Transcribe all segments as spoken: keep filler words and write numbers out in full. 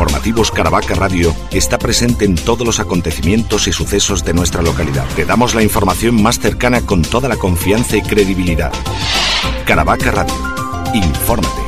Informativos Caravaca Radio está presente en todos los acontecimientos y sucesos de nuestra localidad. Te damos la información más cercana con toda la confianza y credibilidad. Caravaca Radio. Infórmate.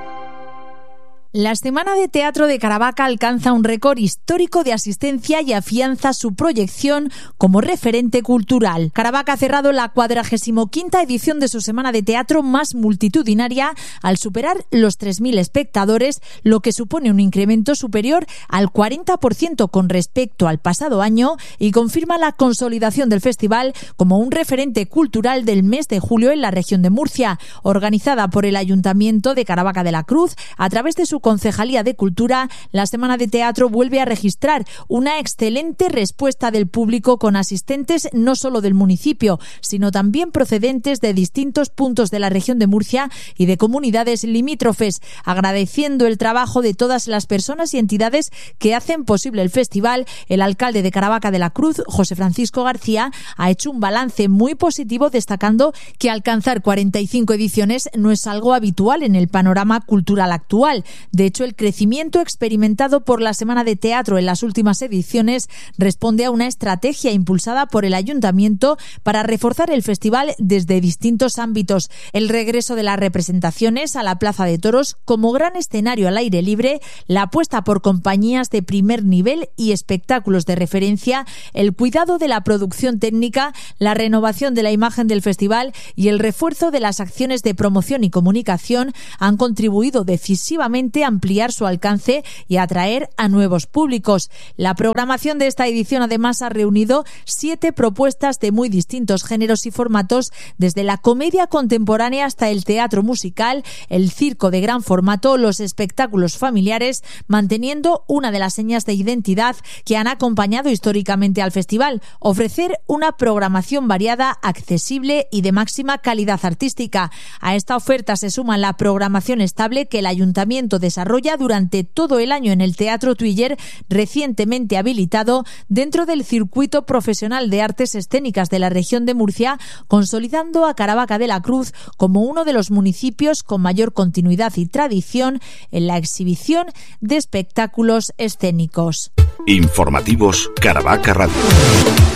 La Semana de Teatro de Caravaca alcanza un récord histórico de asistencia y afianza su proyección como referente cultural. Caravaca ha cerrado la cuadragésimo quinta edición de su Semana de Teatro más multitudinaria al superar los tres mil espectadores, lo que supone un incremento superior al cuarenta por ciento con respecto al pasado año y confirma la consolidación del festival como un referente cultural del mes de julio en la región de Murcia, organizada por el Ayuntamiento de Caravaca de la Cruz a través de su Concejalía de Cultura. La Semana de Teatro vuelve a registrar una excelente respuesta del público con asistentes no solo del municipio, sino también procedentes de distintos puntos de la región de Murcia y de comunidades limítrofes, agradeciendo el trabajo de todas las personas y entidades que hacen posible el festival. El alcalde de Caravaca de la Cruz, José Francisco García, ha hecho un balance muy positivo, destacando que alcanzar cuarenta y cinco ediciones no es algo habitual en el panorama cultural actual. De hecho, el crecimiento experimentado por la Semana de Teatro en las últimas ediciones responde a una estrategia impulsada por el Ayuntamiento para reforzar el festival desde distintos ámbitos. El regreso de las representaciones a la Plaza de Toros como gran escenario al aire libre, la apuesta por compañías de primer nivel y espectáculos de referencia, el cuidado de la producción técnica, la renovación de la imagen del festival y el refuerzo de las acciones de promoción y comunicación han contribuido decisivamente a ampliar su alcance y atraer a nuevos públicos. La programación de esta edición además ha reunido siete propuestas de muy distintos géneros y formatos, desde la comedia contemporánea hasta el teatro musical, el circo de gran formato, los espectáculos familiares, manteniendo una de las señas de identidad que han acompañado históricamente al festival: ofrecer una programación variada, accesible y de máxima calidad artística. A esta oferta se suma la programación estable que el Ayuntamiento de desarrolla durante todo el año en el Teatro Tuiller, recientemente habilitado dentro del circuito profesional de artes escénicas de la región de Murcia, consolidando a Caravaca de la Cruz como uno de los municipios con mayor continuidad y tradición en la exhibición de espectáculos escénicos. Informativos Caravaca Radio.